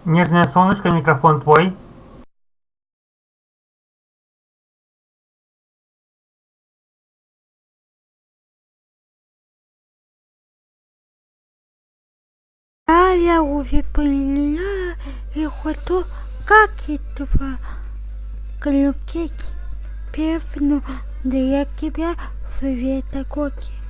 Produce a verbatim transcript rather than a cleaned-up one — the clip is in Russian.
Нежное солнышко, микрофон твой. А я увидела и хочу, как этого клюкить певну для тебя в Ветогорске.